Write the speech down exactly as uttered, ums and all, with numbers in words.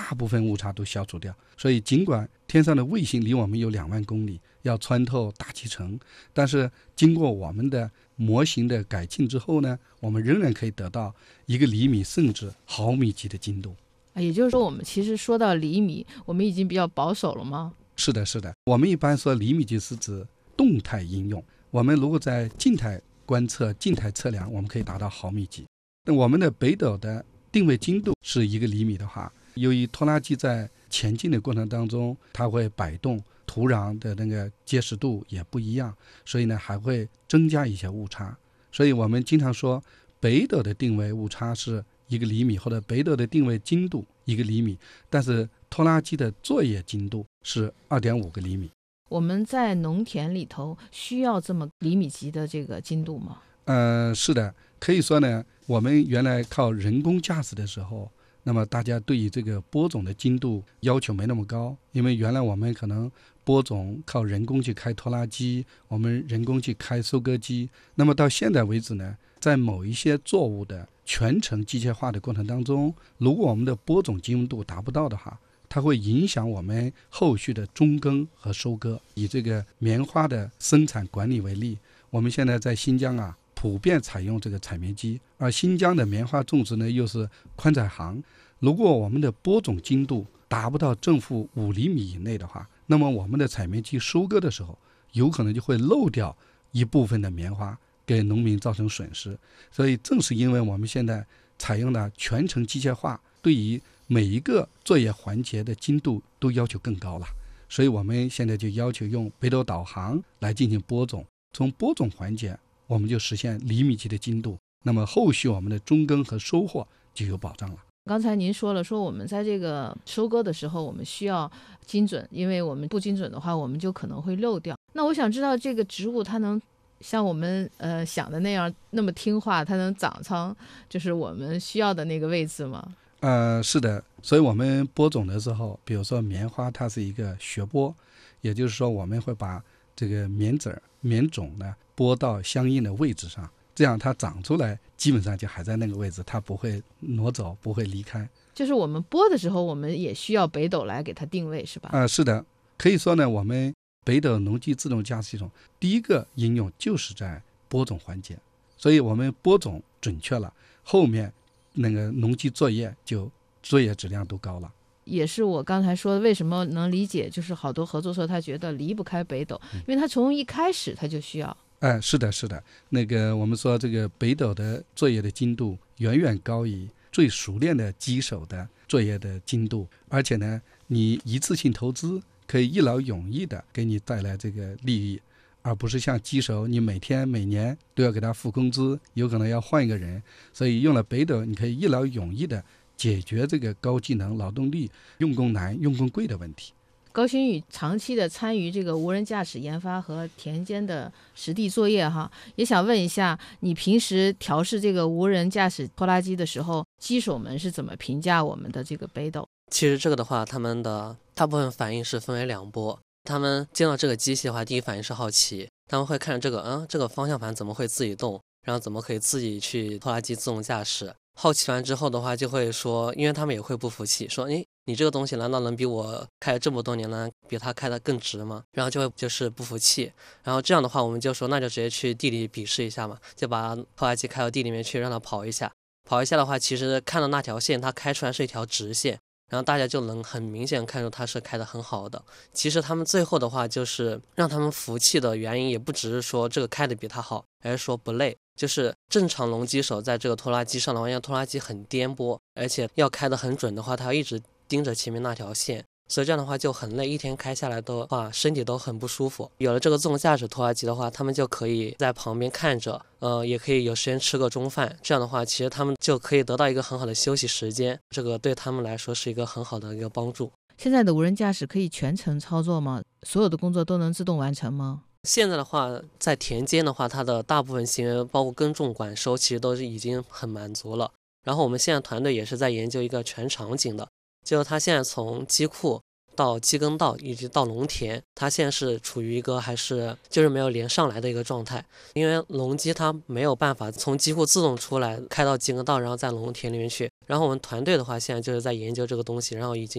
大部分误差都消除掉。所以尽管天上的卫星离我们有两万公里，要穿透大气层，但是经过我们的模型的改进之后呢，我们仍然可以得到一个厘米甚至毫米级的精度。 也就是说我们其实说到厘米，我们已经比较保守了吗？ 是的是的，我们一般说厘米级是指动态应用，我们如果在静态观测静态测量，我们可以达到毫米级。那我们的北斗的定位精度是一个厘米的话，由于拖拉机在前进的过程当中它会摆动，土壤的那个结实度也不一样，所以呢还会增加一些误差。所以我们经常说北斗的定位误差是一个厘米，或者北斗的定位精度一个厘米，但是拖拉机的作业精度是 二点五个厘米。 我们在农田里头需要这么厘米级的这个精度吗？ 呃，是的，可以说呢，我们原来靠人工驾驶的时候，那么大家对于这个播种的精度要求没那么高，因为原来我们可能播种靠人工去开拖拉机，我们人工去开收割机。那么到现在为止呢，在某一些作物的全程机械化的过程当中，如果我们的播种精度达不到的话，它会影响我们后续的中耕和收割。以这个棉花的生产管理为例，我们现在在新疆啊普遍采用这个采棉机，而新疆的棉花种植呢又是宽窄行，如果我们的播种精度达不到正负五厘米以内的话，那么我们的采棉机收割的时候有可能就会漏掉一部分的棉花，给农民造成损失。所以正是因为我们现在采用了全程机械化，对于每一个作业环节的精度都要求更高了，所以我们现在就要求用北斗导航来进行播种，从播种环节我们就实现厘米级的精度，那么后续我们的中耕和收获就有保障了。 刚才您说了，说我们在这个收割的时候我们需要精准，因为我们不精准的话我们就可能会漏掉。那我想知道这个植物它能像我们呃想的那样那么听话，它能长成就是我们需要的那个位置吗？ 呃，是的，所以我们播种的时候，比如说棉花它是一个学播，也就是说我们会把这个棉籽棉种呢播到相应的位置上，这样它长出来基本上就还在那个位置，它不会挪走，不会离开。 就是我们播的时候我们也需要北斗来给它定位是吧？ 呃，是的，可以说呢我们北斗农机自动驾驶系统第一个应用就是在播种环节，所以我们播种准确了，后面那个农机作业就作业质量都高了。 也是我刚才说为什么能理解，就是好多合作社他觉得离不开北斗，因为他从一开始他就需要。 哎，是的是的，那个我们说这个北斗的作业的精度远远高于最熟练的机手的作业的精度，而且呢你一次性投资可以一劳永逸的给你带来这个利益，而不是像机手你每天每年都要给他付工资，有可能要换一个人。所以用了北斗你可以一劳永逸的解决这个高技能劳动力用工难用工贵的问题。 高新宇长期的参与这个无人驾驶研发和田间的实地作业哈，也想问一下，你平时调试这个无人驾驶拖拉机的时候，机手们是怎么评价我们的这个北斗？ 其实这个的话，他们的大部分反应是分为两波。他们见到这个机器的话，第一反应是好奇，他们会看着这个，嗯，这个方向盘怎么会自己动，然后怎么可以自己去拖拉机自动驾驶。好奇完之后的话，就会说，因为他们也会不服气，说，诶，你这个东西难道能比我开了这么多年呢，比他开的更直吗？然后就会就是不服气。然后这样的话，我们就说，那就直接去地里比试一下嘛，就把拖拉机开到地里面去，让它跑一下。跑一下的话，其实看到那条线，它开出来是一条直线。然后大家就能很明显看出它是开得很好的。其实他们最后的话就是让他们服气的原因也不只是说这个开得比他好，而是说不累。就是正常农机手在这个拖拉机上的话，因为拖拉机很颠簸，而且要开得很准的话，它要一直盯着前面那条线，所以这样的话就很累，一天开下来的话身体都很不舒服。有了这个自动驾驶拖拉机的话，他们就可以在旁边看着，呃，也可以有时间吃个中饭，这样的话其实他们就可以得到一个很好的休息时间，这个对他们来说是一个很好的一个帮助。 现在的无人驾驶可以全程操作吗？所有的工作都能自动完成吗？ 现在的话在田间的话，它的大部分行为包括耕种管收其实都是已经很满足了。然后我们现在团队也是在研究一个全场景的，就是它现在从机库到机耕道以及到农田，它现在是处于一个还是就是没有连上来的一个状态，因为农机它没有办法从机库自动出来开到机耕道，然后在农田里面去。然后我们团队的话现在就是在研究这个东西，然后已经